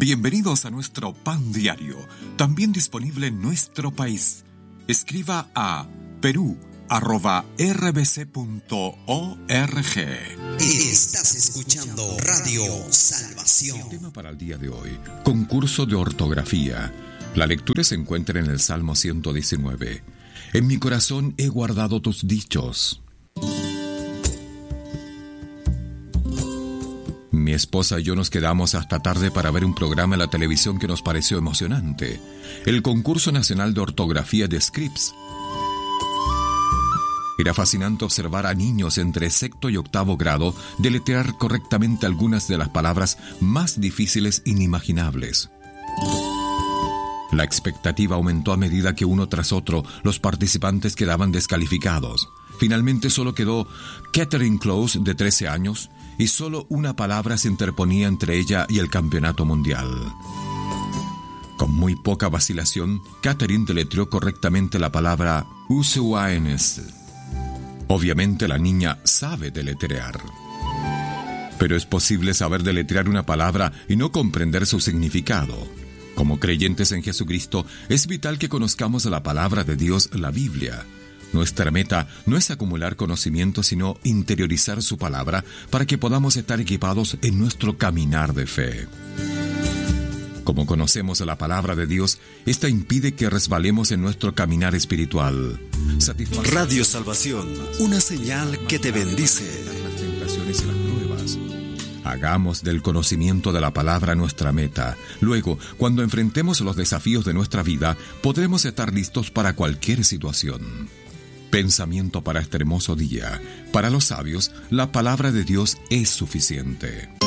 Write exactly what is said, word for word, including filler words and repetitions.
Bienvenidos a nuestro Pan Diario, también disponible en nuestro país. Escriba a perú arroba r b c punto org. Estás escuchando Radio Salvación. El tema para el día de hoy, concurso de ortografía. La lectura se encuentra en el Salmo ciento diecinueve. En mi corazón he guardado tus dichos. Mi esposa y yo nos quedamos hasta tarde para ver un programa en la televisión que nos pareció emocionante. El concurso nacional de ortografía de Scripps. Era fascinante observar a niños entre sexto y octavo grado deletrear correctamente algunas de las palabras más difíciles inimaginables. La expectativa aumentó a medida que uno tras otro los participantes quedaban descalificados. Finalmente solo quedó Catherine Close, de trece años, y solo una palabra se interponía entre ella y el campeonato mundial. Con muy poca vacilación, Catherine deletreó correctamente la palabra Usuaenes. Obviamente la niña sabe deletrear. Pero es posible saber deletrear una palabra y no comprender su significado. Como creyentes en Jesucristo, es vital que conozcamos la palabra de Dios, la Biblia. Nuestra meta no es acumular conocimiento, sino interiorizar su palabra para que podamos estar equipados en nuestro caminar de fe. Como conocemos la palabra de Dios, esta impide que resbalemos en nuestro caminar espiritual. Satisfacer Radio Salvación, una señal que te bendice. Las tentaciones y las pruebas. Hagamos del conocimiento de la palabra nuestra meta. Luego, cuando enfrentemos los desafíos de nuestra vida, podremos estar listos para cualquier situación. Pensamiento para este hermoso día. Para los sabios, la palabra de Dios es suficiente.